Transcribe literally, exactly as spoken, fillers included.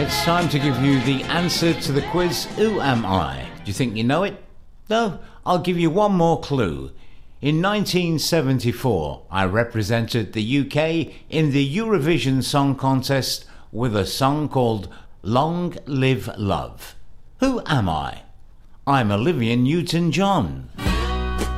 It's time to give you the answer to the quiz, Who Am I? Do you think you know it? No? I'll give you one more clue. In nineteen seventy-four, I represented the U K in the Eurovision Song Contest with a song called Long Live Love. Who am I? I'm Olivia Newton-John.